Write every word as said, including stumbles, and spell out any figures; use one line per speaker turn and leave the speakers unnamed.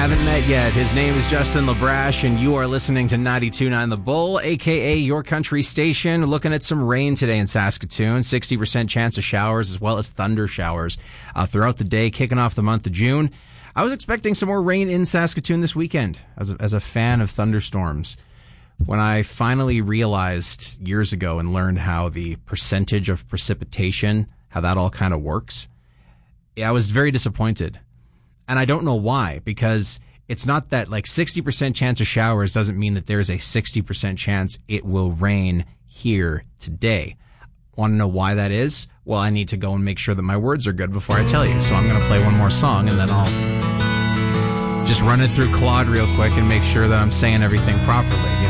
haven't met yet, his name is Justin LaBrash, and you are listening to ninety-two point nine The Bull, a k a your country station. Looking at some rain today in Saskatoon, sixty percent chance of showers as well as thunder showers uh, throughout the day, kicking off the month of June. I was expecting some more rain in Saskatoon this weekend as a, as a fan of thunderstorms. When I finally realized years ago and learned how the percentage of precipitation, how that all kind of works, I was very disappointed. And I don't know why, because it's not that like sixty percent chance of showers doesn't mean that there's a sixty percent chance it will rain here today. Want to know why that is? Well, I need to go and make sure that my words are good before I tell you. So I'm going to play one more song and then I'll just run it through Claude real quick and make sure that I'm saying everything properly. You know?